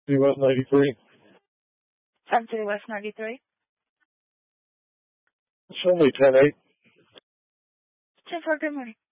City West 93. Sun City West 93. It's only 10-8. 10-4, good morning.